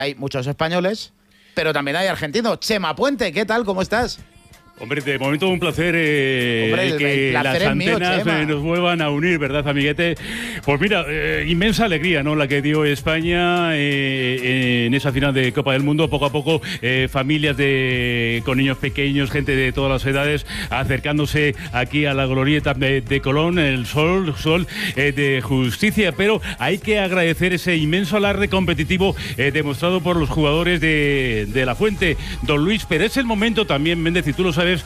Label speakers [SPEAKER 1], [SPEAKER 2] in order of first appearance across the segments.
[SPEAKER 1] hay muchos españoles, pero también hay argentinos. Chema Puente, ¿qué tal? ¿Cómo estás?
[SPEAKER 2] Hombre, de momento un placer,
[SPEAKER 1] Hombre,
[SPEAKER 2] que
[SPEAKER 1] el placer
[SPEAKER 2] las antenas
[SPEAKER 1] mío,
[SPEAKER 2] nos vuelvan a unir, ¿verdad, amiguete? Pues mira, inmensa alegría, ¿no? La que dio España en esa final de Copa del Mundo. Poco a poco, familias con niños pequeños, gente de todas las edades, acercándose aquí a la glorieta de Colón, el sol de justicia. Pero hay que agradecer ese inmenso alarde competitivo demostrado por los jugadores de La Fuente, don Luis. Pero es el momento también, Méndez, y tú lo sabes,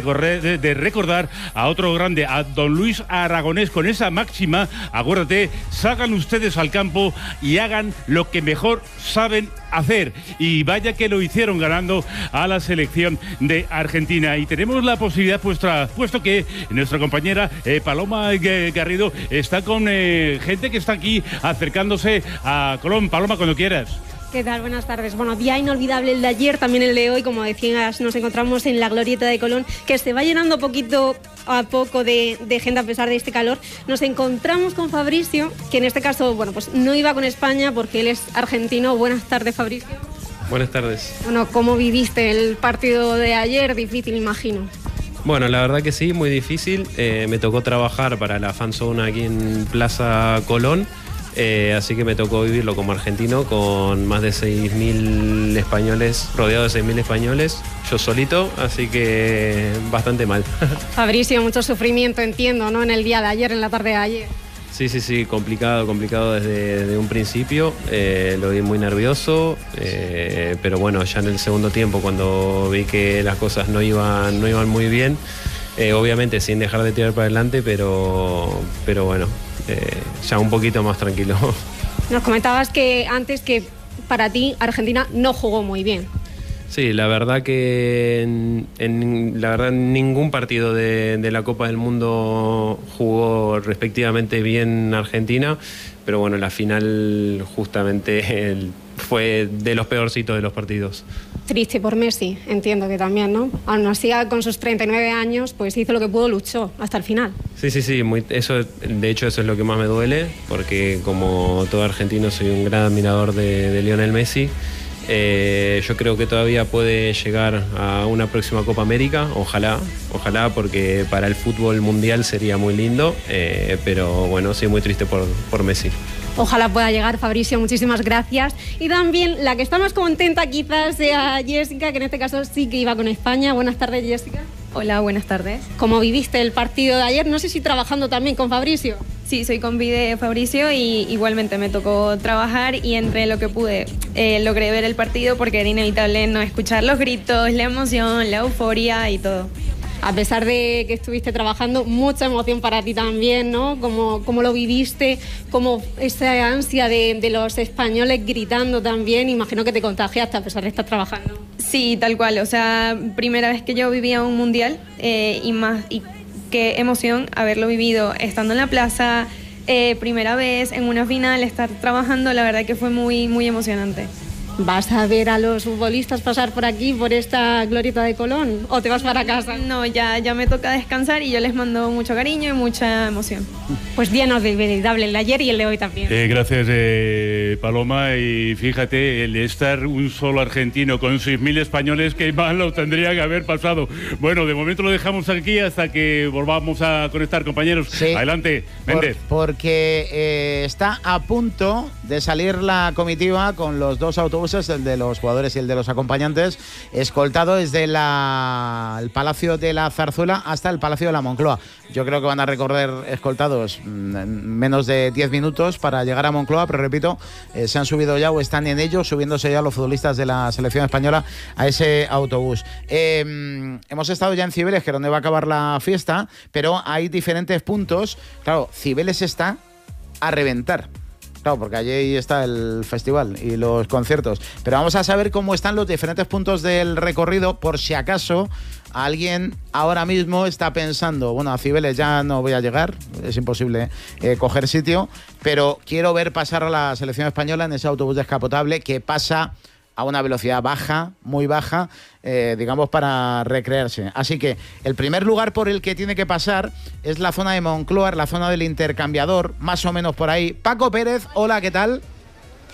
[SPEAKER 2] de recordar a otro grande, a don Luis Aragonés, con esa máxima: acuérdate, salgan ustedes al campo y hagan lo que mejor saben hacer. Y vaya que lo hicieron, ganando a la selección de Argentina. Y tenemos la posibilidad, puesto que nuestra compañera Paloma Garrido está con gente que está aquí acercándose a Colón. Paloma, cuando quieras.
[SPEAKER 3] ¿Qué tal? Buenas tardes. Bueno, día inolvidable el de ayer, también el de hoy. Como decías, nos encontramos en la glorieta de Colón, que se va llenando poquito a poco de gente a pesar de este calor. Nos encontramos con Fabricio, que en este caso, bueno, pues no iba con España porque él es argentino. Buenas tardes, Fabricio.
[SPEAKER 4] Buenas tardes.
[SPEAKER 3] Bueno, ¿cómo viviste el partido de ayer? Difícil, imagino.
[SPEAKER 4] Bueno, la verdad que sí, muy difícil. Me tocó trabajar para la fanzone aquí en Plaza Colón. Así que me tocó vivirlo como argentino, con más de 6.000 españoles, rodeado de 6.000 españoles, yo solito, así que bastante mal.
[SPEAKER 3] Fabricio, mucho sufrimiento, entiendo, ¿no? En el día de ayer, en la tarde de ayer.
[SPEAKER 4] Sí, complicado desde un principio. Lo vi muy nervioso, pero bueno, ya en el segundo tiempo, cuando vi que las cosas no iban muy bien, obviamente sin dejar de tirar para adelante, pero bueno, ya un poquito más tranquilo.
[SPEAKER 3] Nos comentabas que antes que para ti Argentina no jugó muy bien.
[SPEAKER 4] Sí, la verdad que en ningún partido de la Copa del Mundo jugó respectivamente bien Argentina, pero bueno, la final justamente fue de los peorcitos de los partidos.
[SPEAKER 3] Triste por Messi, entiendo que también, ¿no? Aún así, con sus 39 años, pues hizo lo que pudo, luchó hasta el final.
[SPEAKER 4] Sí, de hecho eso es lo que más me duele, porque como todo argentino soy un gran admirador de Lionel Messi. Yo creo que todavía puede llegar a una próxima Copa América, ojalá, porque para el fútbol mundial sería muy lindo, pero bueno, sí, muy triste por Messi.
[SPEAKER 3] Ojalá pueda llegar, Fabricio, muchísimas gracias. Y también la que está más contenta quizás sea Jessica, que en este caso sí que iba con España. Buenas tardes, Jessica.
[SPEAKER 5] Hola, buenas tardes.
[SPEAKER 3] ¿Cómo viviste el partido de ayer? No sé si trabajando también con Fabricio.
[SPEAKER 5] Sí, soy compi de Fabricio y igualmente me tocó trabajar, y entre lo que pude logré ver el partido, porque era inevitable no escuchar los gritos, la emoción, la euforia y todo.
[SPEAKER 3] A pesar de que estuviste trabajando, mucha emoción para ti también, ¿no? ¿Cómo lo viviste? Como esa ansia de los españoles gritando también. Imagino que te contagiaste a pesar de estar trabajando.
[SPEAKER 5] Sí, tal cual. O sea, primera vez que yo vivía un mundial, y qué emoción haberlo vivido estando en la plaza, primera vez en una final, estar trabajando, la verdad que fue muy, muy emocionante.
[SPEAKER 3] ¿Vas a ver a los futbolistas pasar por aquí, por esta glorieta de Colón, o te vas para casa?
[SPEAKER 5] No, ya me toca descansar, y yo les mando mucho cariño y mucha emoción.
[SPEAKER 3] Pues llenos de inolvidable el de ayer y el de hoy también.
[SPEAKER 2] Gracias, Paloma. Y fíjate, el estar un solo argentino con 6.000 españoles, que mal lo tendría que haber pasado. Bueno, de momento lo dejamos aquí hasta que volvamos a conectar, compañeros. Sí. Adelante, Méndez.
[SPEAKER 1] Porque está a punto de salir la comitiva con los dos autobuses, el de los jugadores y el de los acompañantes, escoltado desde el Palacio de la Zarzuela hasta el Palacio de la Moncloa. Yo creo que van a recorrer escoltados menos de 10 minutos para llegar a Moncloa, pero repito, se han subido ya o están en ello, subiéndose ya los futbolistas de la selección española a ese autobús. Hemos estado ya en Cibeles, que es donde va a acabar la fiesta, pero hay diferentes puntos. Claro, Cibeles está a reventar. Claro, porque allí está el festival y los conciertos. Pero vamos a saber cómo están los diferentes puntos del recorrido, por si acaso alguien ahora mismo está pensando, bueno, a Cibeles ya no voy a llegar, es imposible coger sitio, pero quiero ver pasar a la selección española en ese autobús descapotable que pasa a una velocidad baja, muy baja, digamos, para recrearse. Así que el primer lugar por el que tiene que pasar es la zona de Moncloa, la zona del intercambiador, más o menos por ahí. Paco Pérez, hola, ¿qué tal?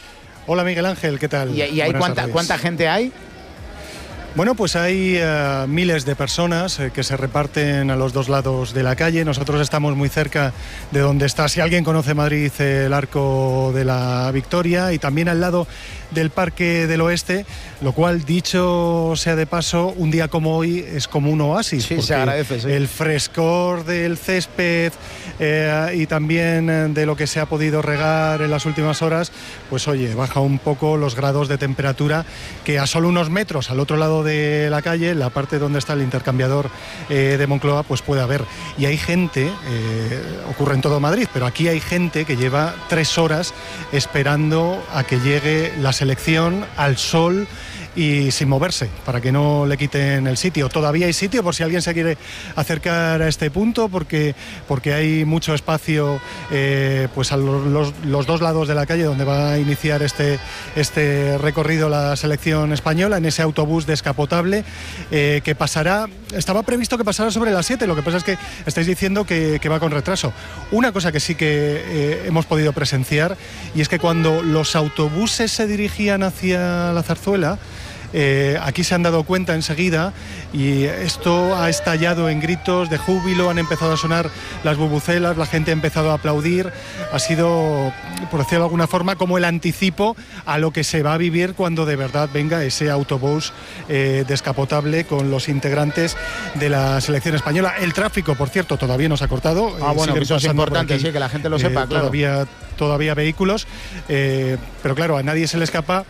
[SPEAKER 6] Hola Miguel Ángel, ¿qué tal?
[SPEAKER 1] ¿Y hay cuánta gente hay?
[SPEAKER 6] Bueno, pues hay miles de personas que se reparten a los dos lados de la calle. Nosotros estamos muy cerca de donde está, si alguien conoce Madrid, el Arco de la Victoria, y también al lado del Parque del Oeste, lo cual, dicho sea de paso, un día como hoy es como un oasis.
[SPEAKER 1] Sí, se agradece, sí.
[SPEAKER 6] El frescor del césped y también de lo que se ha podido regar en las últimas horas, pues oye, baja un poco los grados de temperatura, que a solo unos metros al otro lado de la calle, la parte donde está el intercambiador de Moncloa, pues puede haber. Y hay gente, ocurre en todo Madrid, pero aquí hay gente que lleva 3 horas esperando a que llegue la selección al sol y sin moverse, para que no le quiten el sitio. Todavía hay sitio por si alguien se quiere acercar a este punto, porque hay mucho espacio pues a los dos lados de la calle donde va a iniciar este recorrido la selección española, en ese autobús descapotable que pasará, estaba previsto que pasara sobre las 7, lo que pasa es que estáis diciendo que va con retraso. Una cosa que sí que hemos podido presenciar, y es que cuando los autobuses se dirigían hacia la Zarzuela, aquí se han dado cuenta enseguida, y esto ha estallado en gritos de júbilo, han empezado a sonar las bubucelas, la gente ha empezado a aplaudir. Ha sido, por decirlo de alguna forma, como el anticipo a lo que se va a vivir cuando de verdad venga ese autobús descapotable con los integrantes de la selección española. El tráfico, por cierto, todavía no se ha cortado.
[SPEAKER 1] Bueno, que eso es importante, aquí, sí, que la gente lo sepa, claro.
[SPEAKER 6] Todavía vehículos, pero claro, a nadie se le escapa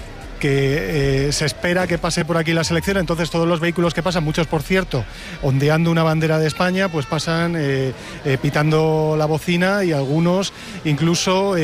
[SPEAKER 6] que se espera que pase por aquí la selección. Entonces todos los vehículos que pasan, muchos por cierto ondeando una bandera de España, pues pasan pitando la bocina, y algunos incluso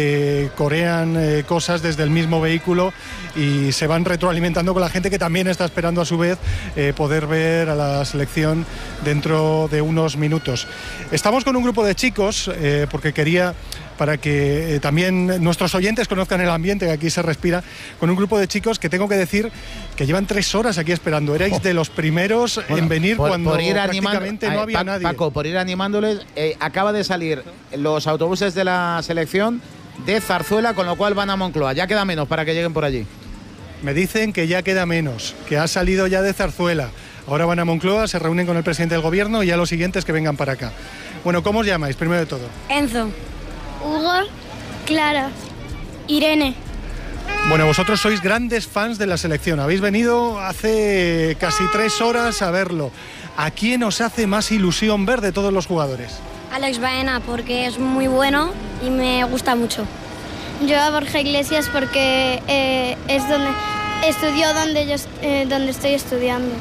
[SPEAKER 6] corean cosas desde el mismo vehículo, y se van retroalimentando con la gente que también está esperando a su vez poder ver a la selección dentro de unos minutos. Estamos con un grupo de chicos, porque quería, para que también nuestros oyentes conozcan el ambiente que aquí se respira, con un grupo de chicos que tengo que decir que llevan 3 horas aquí esperando. Erais de los primeros en venir cuando prácticamente no había nadie.
[SPEAKER 1] Paco, por ir animándoles, acaba de salir los autobuses de la selección de Zarzuela, con lo cual van a Moncloa. Ya queda menos para que lleguen por allí.
[SPEAKER 6] Me dicen que ya queda menos, que ha salido ya de Zarzuela. Ahora van a Moncloa, se reúnen con el presidente del gobierno, y ya los siguientes que vengan para acá. Bueno, ¿cómo os llamáis, primero de todo?
[SPEAKER 7] Enzo. Hugo, Clara, Irene.
[SPEAKER 6] Bueno, vosotros sois grandes fans de la selección. Habéis venido hace casi 3 horas a verlo. ¿A quién os hace más ilusión ver de todos los jugadores?
[SPEAKER 7] Alex Baena, porque es muy bueno y me gusta mucho. Yo a Borja Iglesias, porque es donde estudió donde estoy estudiando.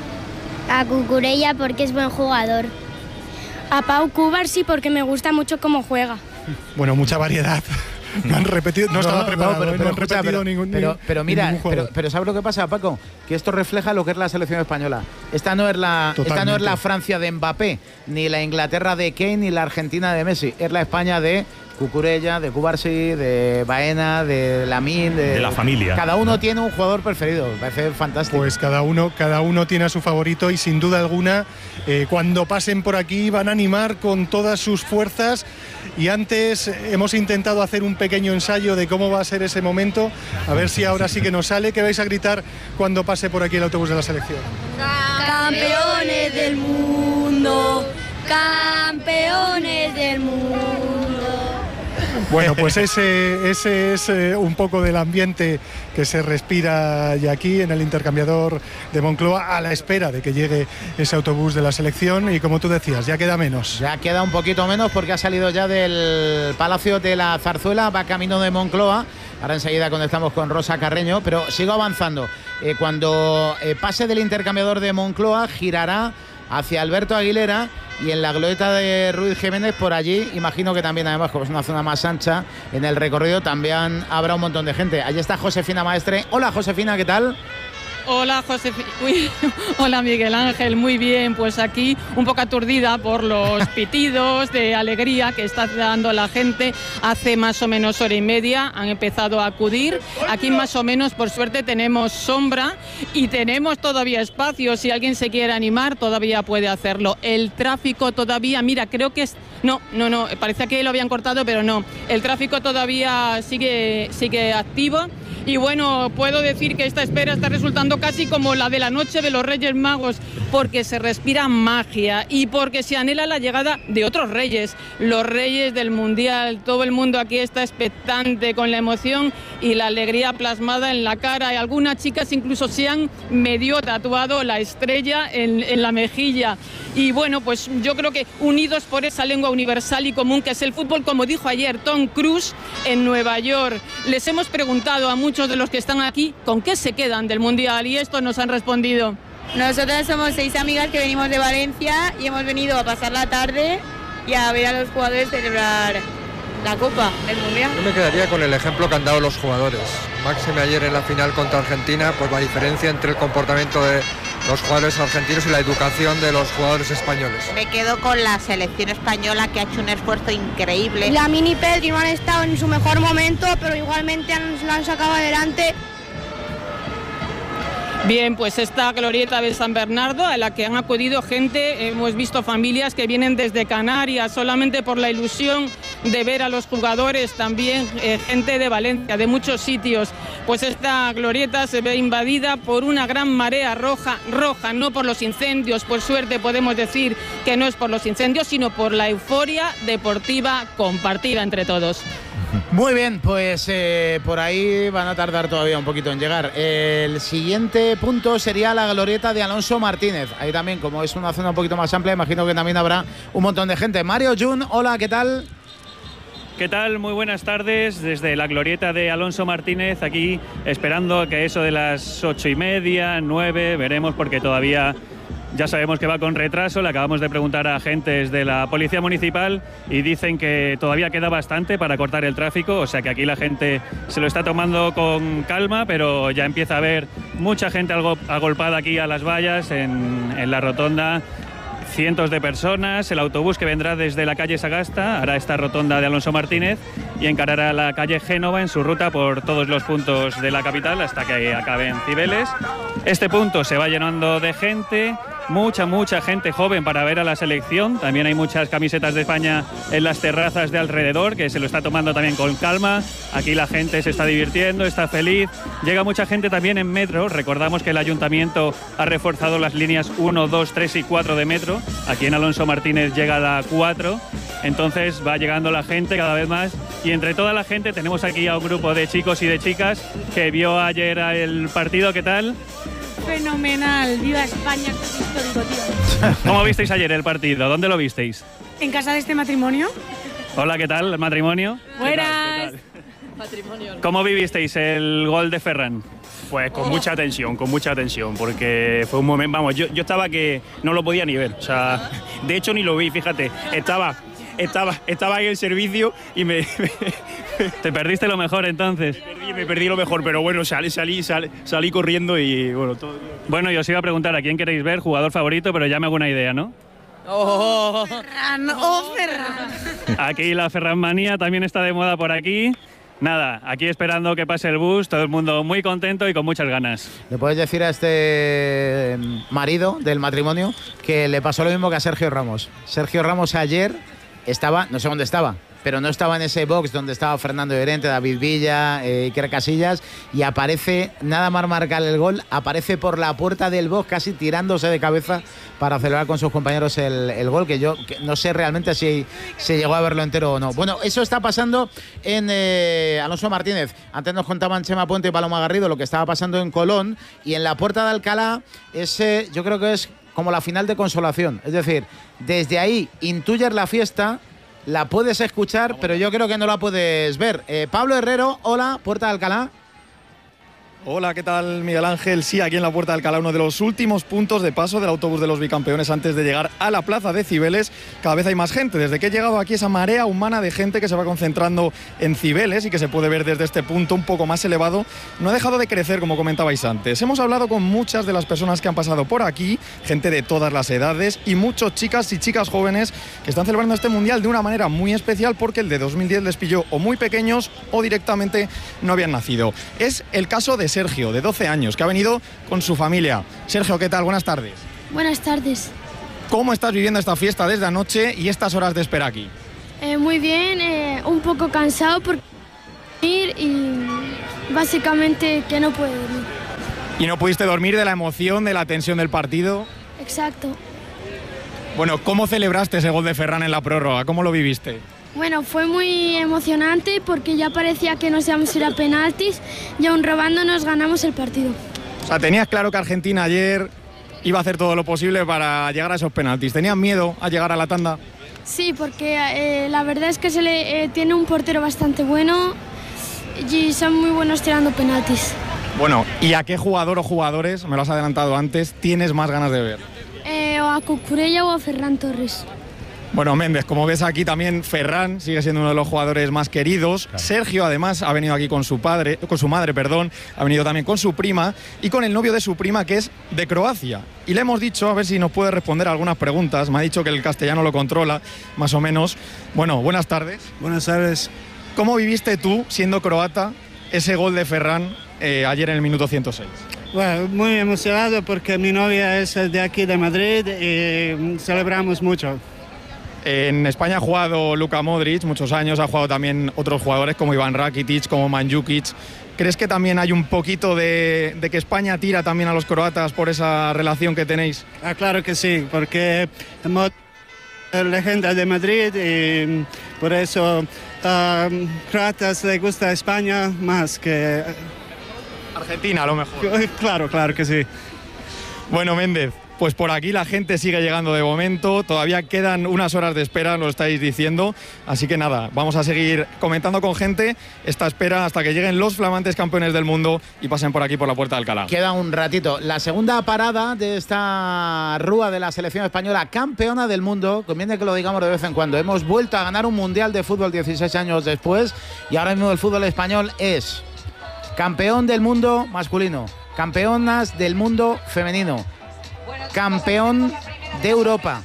[SPEAKER 7] A Cucurella, porque es buen jugador. A Pau Cubarsí, porque me gusta mucho cómo juega.
[SPEAKER 6] Bueno, mucha variedad. No han repetido, no estaba preparado, no han repetido ningún.
[SPEAKER 1] Pero mira, pero ¿sabes lo que pasa, Paco? Que esto refleja lo que es la selección española. Esta no es la Francia de Mbappé, ni la Inglaterra de Kane, ni la Argentina de Messi. Es la España de Cucurella, de Cubarsí, de Baena, de Lamine,
[SPEAKER 8] de la familia.
[SPEAKER 1] Cada uno tiene un jugador preferido, me parece fantástico.
[SPEAKER 6] Pues cada uno tiene a su favorito, y sin duda alguna cuando pasen por aquí van a animar con todas sus fuerzas. Y antes hemos intentado hacer un pequeño ensayo de cómo va a ser ese momento, a ver si ahora sí que nos sale. ¿Qué vais a gritar cuando pase por aquí el autobús de la selección?
[SPEAKER 7] ¡Campeones del mundo! ¡Campeones del mundo!
[SPEAKER 6] Bueno, pues ese es un poco del ambiente que se respira ya aquí en el intercambiador de Moncloa, a la espera de que llegue ese autobús de la selección. Y como tú decías, ya queda menos.
[SPEAKER 1] Ya queda un poquito menos, porque ha salido ya del Palacio de la Zarzuela, va camino de Moncloa. Ahora enseguida conectamos con Rosa Carreño, pero sigo avanzando. Cuando pase del intercambiador de Moncloa, girará hacia Alberto Aguilera, y en la glorieta de Ruiz Jiménez, por allí, imagino que también, además, como es una zona más ancha, en el recorrido también habrá un montón de gente. Allí está Josefina Maestre. Hola, Josefina, ¿qué tal?
[SPEAKER 8] Hola, hola Miguel Ángel, muy bien, pues aquí un poco aturdida por los pitidos de alegría que está dando la gente. Hace más o menos hora y media han empezado a acudir. Aquí más o menos, por suerte, tenemos sombra y tenemos todavía espacio. Si alguien se quiere animar, todavía puede hacerlo. El tráfico todavía, mira, creo que es... No, parecía que lo habían cortado, pero no. El tráfico todavía sigue activo. Y bueno, puedo decir que esta espera está resultando casi como la de la noche de los Reyes Magos, porque se respira magia y porque se anhela la llegada de otros reyes, los reyes del Mundial. Todo el mundo aquí está expectante con la emoción y la alegría plasmada en la cara. Y algunas chicas incluso se han medio tatuado la estrella en la mejilla. Y bueno, pues yo creo que unidos por esa lengua universal y común que es el fútbol, como dijo ayer Tom Cruise en Nueva York. Les hemos preguntado a muchos de los que están aquí con qué se quedan del Mundial y esto nos han respondido.
[SPEAKER 9] Nosotras somos 6 amigas que venimos de Valencia y hemos venido a pasar la tarde y a ver a los jugadores celebrar la Copa del Mundial.
[SPEAKER 10] Yo me quedaría con el ejemplo que han dado los jugadores. Máxime ayer en la final contra Argentina, pues la diferencia entre el comportamiento de los jugadores argentinos y la educación de los jugadores españoles.
[SPEAKER 11] Me quedo con la selección española, que ha hecho un esfuerzo increíble.
[SPEAKER 7] Lamine y Pedri no han estado en su mejor momento, pero igualmente lo han sacado adelante.
[SPEAKER 8] Bien, pues esta glorieta de San Bernardo a la que han acudido gente, hemos visto familias que vienen desde Canarias solamente por la ilusión de ver a los jugadores, también gente de Valencia, de muchos sitios. Pues esta glorieta se ve invadida por una gran marea roja, no por los incendios, por suerte podemos decir que no es por los incendios, sino por la euforia deportiva compartida entre todos.
[SPEAKER 1] Muy bien, pues por ahí van a tardar todavía un poquito en llegar. El siguiente punto sería la glorieta de Alonso Martínez. Ahí también, como es una zona un poquito más amplia, imagino que también habrá un montón de gente. Mario Jun, hola, ¿qué tal?
[SPEAKER 12] ¿Qué tal? Muy buenas tardes desde la glorieta de Alonso Martínez, aquí esperando que eso de las 8:30, 9, veremos porque todavía... Ya sabemos que va con retraso, le acabamos de preguntar a agentes de la Policía Municipal y dicen que todavía queda bastante para cortar el tráfico, o sea que aquí la gente se lo está tomando con calma, pero ya empieza a haber mucha gente agolpada aquí a las vallas en la rotonda, cientos de personas. El autobús que vendrá desde la calle Sagasta hará esta rotonda de Alonso Martínez y encarará la calle Génova en su ruta por todos los puntos de la capital hasta que acabe en Cibeles. Este punto se va llenando de gente, mucha gente joven para ver a la selección. También hay muchas camisetas de España en las terrazas de alrededor, que se lo está tomando también con calma. Aquí la gente se está divirtiendo, está feliz. Llega mucha gente también en metro. Recordamos que el ayuntamiento ha reforzado las líneas 1, 2, 3 y 4 de metro. Aquí en Alonso Martínez llega la 4. Entonces va llegando la gente cada vez más. Y entre toda la gente tenemos aquí a un grupo de chicos y de chicas que vio ayer el partido. ¿Qué tal?
[SPEAKER 13] Fenomenal, viva España, que es histórico, tío.
[SPEAKER 12] ¿Cómo visteis ayer el partido? ¿Dónde lo visteis?
[SPEAKER 13] ¿En casa de este matrimonio?
[SPEAKER 12] Hola, ¿qué tal? ¿El matrimonio?
[SPEAKER 13] Buenas.
[SPEAKER 12] ¿Qué tal? ¿Cómo vivisteis el gol de Ferran?
[SPEAKER 14] Pues con mucha tensión, porque fue un momento, vamos, yo estaba que no lo podía ni ver, o sea, de hecho ni lo vi, fíjate, estaba en el servicio y
[SPEAKER 12] ¿Te perdiste lo mejor entonces?
[SPEAKER 14] Me perdí lo mejor, pero bueno, salí corriendo y bueno, todo.
[SPEAKER 12] Bueno, yo os iba a preguntar a quién queréis ver, jugador favorito, pero ya me hago una idea, ¿no?
[SPEAKER 13] Ferran.
[SPEAKER 12] Aquí la Ferranmanía también está de moda por aquí. Nada, aquí esperando que pase el bus, todo el mundo muy contento y con muchas ganas.
[SPEAKER 1] ¿Le puedes decir a este marido del matrimonio que le pasó lo mismo que a Sergio Ramos? Sergio Ramos ayer estaba, no sé dónde estaba, pero no estaba en ese box donde estaba Fernando Llorente, David Villa, Iker Casillas, y aparece, nada más marcar el gol, aparece por la puerta del box casi tirándose de cabeza para celebrar con sus compañeros el gol, que yo no sé realmente si se llegó a verlo entero o no. Bueno, eso está pasando en Alonso Martínez. Antes nos contaban Chema Puente y Paloma Garrido lo que estaba pasando en Colón, y en la Puerta de Alcalá, yo creo que es como la final de consolación. Es decir, desde ahí intuyes la fiesta, la puedes escuchar, pero yo creo que no la puedes ver. Pablo Herrero, hola, Puerta de Alcalá.
[SPEAKER 15] Hola, ¿qué tal, Miguel Ángel? Sí, aquí en la Puerta de Alcalá, uno de los últimos puntos de paso del autobús de los bicampeones antes de llegar a la plaza de Cibeles. Cada vez hay más gente. Desde que he llegado aquí, esa marea humana de gente que se va concentrando en Cibeles y que se puede ver desde este punto un poco más elevado, no ha dejado de crecer, como comentabais antes. Hemos hablado con muchas de las personas que han pasado por aquí, gente de todas las edades y muchos chicas y chicas jóvenes que están celebrando este mundial de una manera muy especial porque el de 2010 les pilló o muy pequeños o directamente no habían nacido. Es el caso de Sergio, de 12 años, que ha venido con su familia. Sergio, ¿qué tal? Buenas tardes.
[SPEAKER 7] Buenas tardes.
[SPEAKER 15] ¿Cómo estás viviendo esta fiesta desde anoche y estas horas de espera aquí?
[SPEAKER 7] Muy bien, un poco cansado por ir y básicamente que no puedo dormir.
[SPEAKER 15] ¿Y no pudiste dormir de la emoción, de la tensión del partido?
[SPEAKER 7] Exacto.
[SPEAKER 15] Bueno, ¿cómo celebraste ese gol de Ferran en la prórroga? ¿Cómo lo viviste?
[SPEAKER 7] Bueno, fue muy emocionante porque ya parecía que nos íbamos a ir a penaltis y aún robándonos ganamos el partido.
[SPEAKER 15] O sea, tenías claro que Argentina ayer iba a hacer todo lo posible para llegar a esos penaltis. ¿Tenías miedo a llegar a la tanda?
[SPEAKER 7] Sí, porque la verdad es que tiene un portero bastante bueno y son muy buenos tirando penaltis.
[SPEAKER 15] Bueno, ¿y a qué jugador o jugadores, me lo has adelantado antes, tienes más ganas de ver?
[SPEAKER 7] O a Cucurella o a Ferran Torres.
[SPEAKER 15] Bueno, Méndez, como ves aquí también Ferran sigue siendo uno de los jugadores más queridos. Claro. Sergio además ha venido aquí con su madre, ha venido también con su prima y con el novio de su prima que es de Croacia. Y le hemos dicho, a ver si nos puede responder algunas preguntas. Me ha dicho que el castellano lo controla, más o menos. Bueno, buenas tardes.
[SPEAKER 16] Buenas tardes.
[SPEAKER 15] ¿Cómo viviste tú, siendo croata, ese gol de Ferran ayer en el minuto 106?
[SPEAKER 16] Bueno, muy emocionado porque mi novia es de aquí de Madrid y celebramos mucho.
[SPEAKER 15] En España ha jugado Luka Modric muchos años, ha jugado también otros jugadores como Iván Rakitic, como Mandžukić. ¿Crees que también hay un poquito de que España tira también a los croatas por esa relación que tenéis?
[SPEAKER 16] Claro que sí, porque hemos leyendas de Madrid y por eso croatas les gusta España más que
[SPEAKER 15] Argentina a lo mejor.
[SPEAKER 16] Claro que sí.
[SPEAKER 15] Bueno, Méndez, pues por aquí la gente sigue llegando de momento, todavía quedan unas horas de espera, lo estáis diciendo, así que nada, vamos a seguir comentando con gente esta espera hasta que lleguen los flamantes campeones del mundo y pasen por aquí por la Puerta de Alcalá.
[SPEAKER 1] Queda un ratito. La segunda parada de esta rúa de la selección española, campeona del mundo, conviene que lo digamos de vez en cuando, hemos vuelto a ganar un mundial de fútbol 16 años después y ahora mismo el fútbol español es campeón del mundo masculino, campeonas del mundo femenino, campeón de Europa,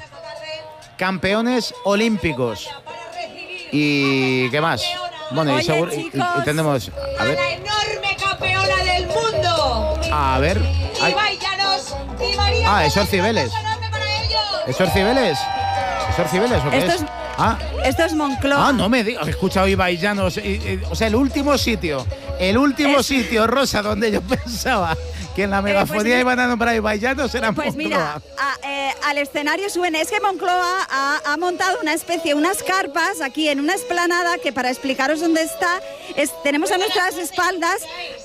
[SPEAKER 1] campeones olímpicos y ¿qué más? Bueno,
[SPEAKER 17] oye,
[SPEAKER 1] y, seguro,
[SPEAKER 17] chicos,
[SPEAKER 1] y tenemos a ver,
[SPEAKER 17] la enorme campeona del mundo.
[SPEAKER 1] a ver,
[SPEAKER 17] Ibai Llanos y María.
[SPEAKER 1] ¿Esos Cibeles? ¿Esos Cibeles? ¿Esos Cibeles o qué
[SPEAKER 18] Esto
[SPEAKER 1] es?
[SPEAKER 18] Esto es Moncloa.
[SPEAKER 1] No me digas, he escuchado Ibai Llanos, o sea, el último sitio, Rosa, donde yo pensaba que en la megafonía iban a nombrar Ibai Llanos, era
[SPEAKER 18] Pues
[SPEAKER 1] Moncloa.
[SPEAKER 18] mira, al escenario suben. Es que Moncloa ha montado unas carpas aquí en una explanada que, para explicaros dónde está, tenemos a nuestras espaldas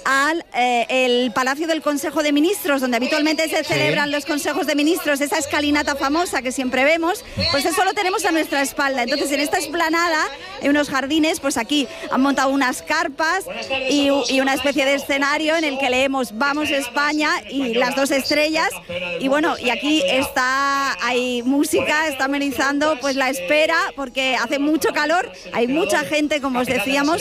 [SPEAKER 18] el Palacio del Consejo de Ministros, donde habitualmente se celebran los consejos de ministros, esa escalinata famosa que siempre vemos, pues eso lo tenemos a nuestra espalda. Entonces, en esta explanada, en unos jardines, pues aquí han montado unas carpas y una especie de escenario en el que leemos "Vamos España" y las dos estrellas. Y bueno, y aquí hay música, está amenizando pues la espera, porque hace mucho calor, hay mucha gente, como os decíamos,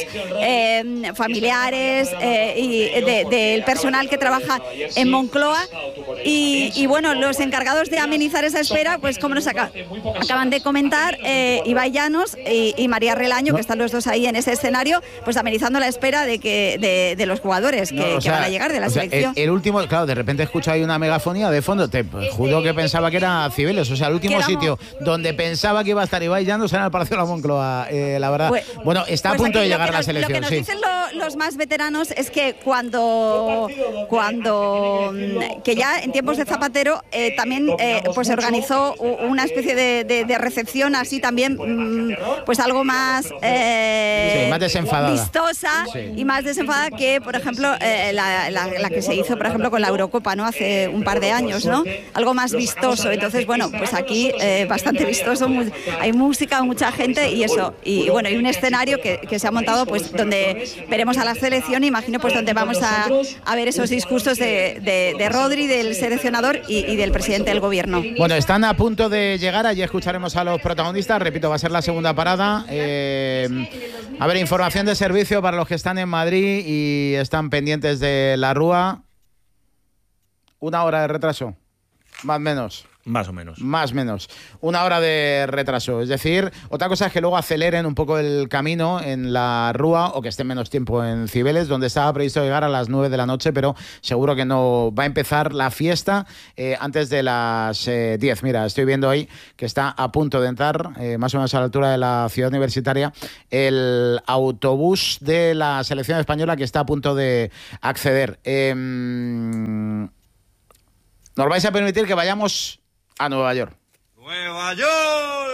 [SPEAKER 18] familiares y del personal que trabaja en Moncloa. Y bueno, los encargados de amenizar esa espera, pues como nos acaban de comentar, Ibai Llanos y María Relaño, que están los dos ahí en ese escenario, pues amenizando la espera de los jugadores que van a llegar de la selección.
[SPEAKER 1] El último, claro, de repente escucho ahí una megafonía de fondo, te juro que pensaba que era Cibeles, o sea, el último sitio donde pensaba que iba a estar Ibai Llanos era el Palacio de la Moncloa, la verdad. Bueno, está a punto de llegar la selección.
[SPEAKER 18] Lo que nos dicen los más veteranos es que cuando que ya en tiempos de Zapatero también pues se organizó una especie de recepción así también, pues algo más
[SPEAKER 1] más desenfadada,
[SPEAKER 18] vistosa y más desenfadada que, por ejemplo, la que se hizo, por ejemplo, con la Eurocopa, ¿no? Hace un par de años, ¿no? Algo más vistoso. Entonces, bueno, pues aquí bastante vistoso, hay música, mucha gente y eso. Y bueno, hay un escenario que se ha montado, pues donde veremos a la selección, imagino, pues donde vamos a ver esos discursos de Rodri, del seleccionador y del presidente del gobierno.
[SPEAKER 1] Bueno, están a punto de llegar, allí escucharemos a los protagonistas, repito, va a ser la segunda parada. A ver, información de servicio para los que están en Madrid y están pendientes de la Rúa. 1 hora de retraso, más o menos.
[SPEAKER 19] Más o menos.
[SPEAKER 1] Más o menos. 1 hora de retraso. Es decir, otra cosa es que luego aceleren un poco el camino en la Rúa o que esté menos tiempo en Cibeles, donde estaba previsto llegar a las 9 de la noche, pero seguro que no va a empezar la fiesta antes de las 10. Mira, estoy viendo ahí que está a punto de entrar, más o menos a la altura de la ciudad universitaria, el autobús de la selección española que está a punto de acceder. Nos vais a permitir que vayamos a Nueva York.
[SPEAKER 19] ¡Nueva York!